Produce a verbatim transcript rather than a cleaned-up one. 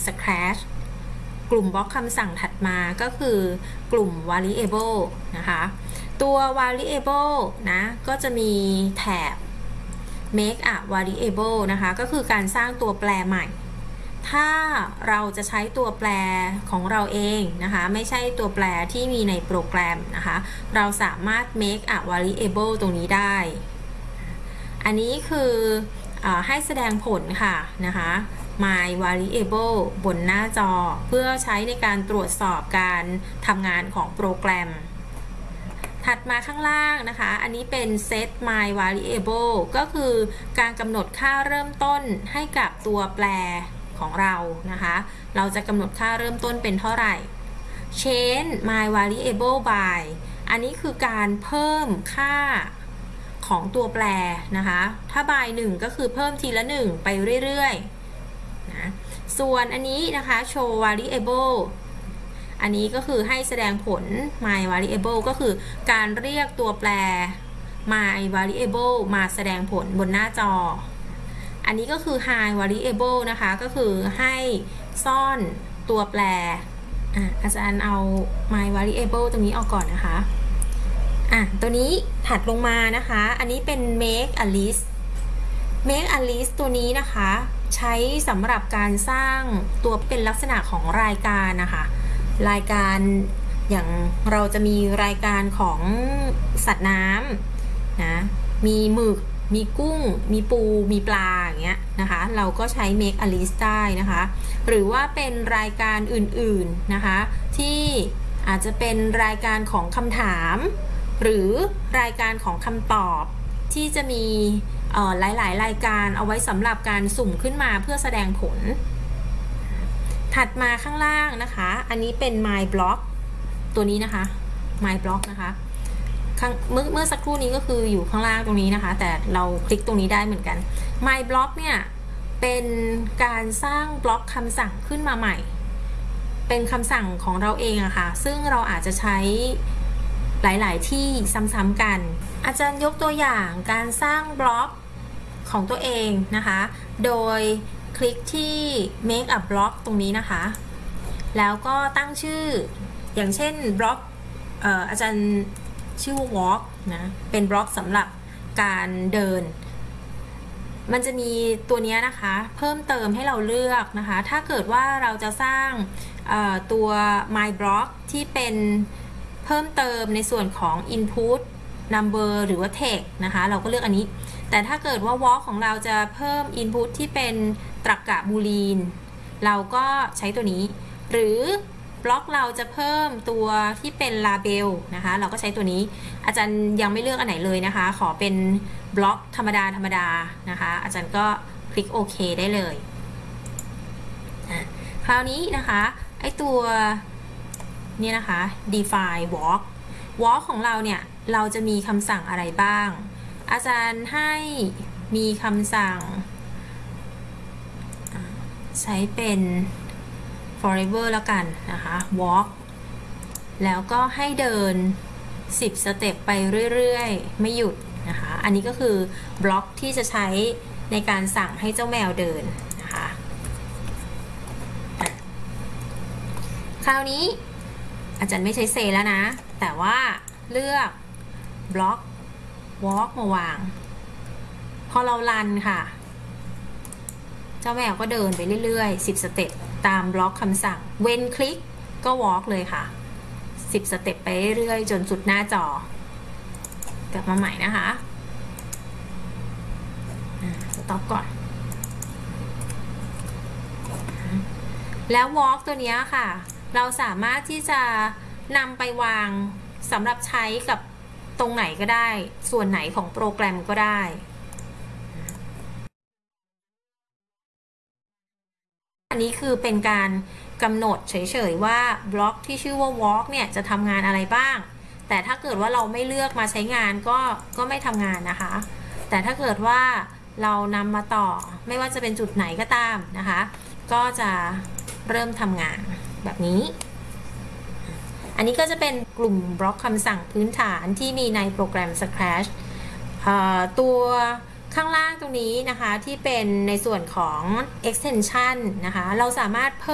Scratch กลุ่มบล็อกคำสั่งถัดมาก็คือกลุ่ม variable นะคะตัว variable นะก็จะมีแถบ make a variable นะคะก็คือการสร้างตัวแปรใหม่ถ้าเราจะใช้ตัวแปรของเราเองนะคะไม่ใช่ตัวแปรที่มีในโปรแกรมนะคะเราสามารถ make a variable ตรงนี้ได้อันนี้คืออให้แสดงผลค่ะนะคะ my variable บนหน้าจอเพื่อใช้ในการตรวจสอบการทำงานของโปรแกรมถัดมาข้างล่างนะคะอันนี้เป็น set my variable ก็คือการกำหนดค่าเริ่มต้นให้กับตัวแปรของเรานะคะเราจะกำหนดค่าเริ่มต้นเป็นเท่าไหร่ change my variable by อันนี้คือการเพิ่มค่าของตัวแปรนะคะถ้า by หนึ่งก็คือเพิ่มทีละหนึ่งไปเรื่อยๆนะส่วนอันนี้นะคะ show variable อันนี้ก็คือให้แสดงผล my variable ก็คือการเรียกตัวแปร my variable มาแสดงผลบนหน้าจออันนี้ก็คือ hide variable นะคะก็คือให้ซ่อนตัวแปรอ่ะอาจารย์เอา my variable ตรงนี้ออกก่อนนะคะอ่ะตัวนี้ถัดลงมานะคะอันนี้เป็น make a list make a list ตัวนี้นะคะใช้สำหรับการสร้างตัวเป็นลักษณะของรายการนะคะรายการอย่างเราจะมีรายการของสัตว์น้ำนะมีหมึกมีกุ้งมีปูมีปลาอย่างเงี้ยนะคะเราก็ใช้ make a list ได้นะคะหรือว่าเป็นรายการอื่นๆนะคะที่อาจจะเป็นรายการของคำถามหรือรายการของคำตอบที่จะมีหลายๆรายการเอาไว้สำหรับการสุ่มขึ้นมาเพื่อแสดงผลถัดมาข้างล่างนะคะอันนี้เป็น my block ตัวนี้นะคะ my block นะคะเมื่อเมื่อสักครู่นี้ก็คืออยู่ข้างล่างตรงนี้นะคะแต่เราคลิกตรงนี้ได้เหมือนกัน my block เนี่ยเป็นการสร้างบล็อกคำสั่งขึ้นมาใหม่เป็นคำสั่งของเราเองอะค่ะซึ่งเราอาจจะใช้หลายๆที่ซ้ำๆกันอาจารย์ยกตัวอย่างการสร้างบล็อกของตัวเองนะคะโดยคลิกที่ make a block ตรงนี้นะคะแล้วก็ตั้งชื่ออย่างเช่นบล็อกเอ่ออาจารย์ชื่อ walk นะเป็นบล็อกสำหรับการเดินมันจะมีตัวนี้นะคะเพิ่มเติมให้เราเลือกนะคะถ้าเกิดว่าเราจะสร้างตัว my block ที่เป็นเพิ่มเติมในส่วนของ input number หรือว่า text นะคะเราก็เลือกอันนี้แต่ถ้าเกิดว่า walk ของเราจะเพิ่ม input ที่เป็นตรรกะบูลีนเราก็ใช้ตัวนี้หรือบล็อกเราจะเพิ่มตัวที่เป็น label นะคะเราก็ใช้ตัวนี้อาจารย์ยังไม่เลือกอันไหนเลยนะคะขอเป็นบล็อกธรรมดาธรรมดานะคะอาจารย์ก็คลิกโอเคได้เลยคราวนี้นะคะไอตัวนี่นะคะ define walk walk ของเราเนี่ยเราจะมีคำสั่งอะไรบ้างอาจารย์ให้มีคำสั่งใช้เป็น forever แล้วกันนะคะ walk แล้วก็ให้เดินสิบสเต็ปไปเรื่อยๆไม่หยุดนะคะอันนี้ก็คือบล็อกที่จะใช้ในการสั่งให้เจ้าแมวเดินนะคะคราวนี้อาจารย์ไม่ใช้เซแล้วนะแต่ว่าเลือกบล็อก walk มาวางพอเรารันค่ะเจ้าแมวก็เดินไปเรื่อยๆสิบสเต็ปตามบล็อกคำสั่งเว้นคลิกก็ walk เลยค่ะสิบสเต็ปไปเรื่อยๆจนสุดหน้าจอกลับมาใหม่นะคะสต็อปก่อนแล้ว walk ตัวนี้ค่ะเราสามารถที่จะนำไปวางสำหรับใช้กับตรงไหนก็ได้ส่วนไหนของโปรแกรมก็ได้อันนี้คือเป็นการกำหนดเฉยๆว่าบล็อกที่ชื่อว่า walk เนี่ยจะทำงานอะไรบ้างแต่ถ้าเกิดว่าเราไม่เลือกมาใช้งานก็ก็ไม่ทำงานนะคะแต่ถ้าเกิดว่าเรานำมาต่อไม่ว่าจะเป็นจุดไหนก็ตามนะคะก็จะเริ่มทำงานแบบนี้อันนี้ก็จะเป็นกลุ่มบล็อกคำสั่งพื้นฐานที่มีในโปรแกรม Scratch ตัวข้างล่างตรงนี้นะคะที่เป็นในส่วนของ extension นะคะเราสามารถเพิ่ม